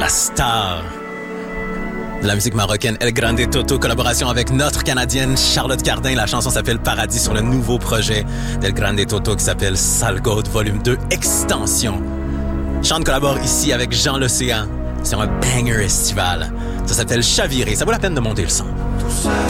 la star de la musique marocaine, El Grande Toto, collaboration avec notre Canadienne Charlotte Cardin. La chanson s'appelle Paradis sur le nouveau projet d'El Grande Toto qui s'appelle Salgold Volume 2 Extension. Chante collabore ici avec Jean L'Océan sur un banger estival. Ça s'appelle Chavirer. Ça vaut la peine de monter le son.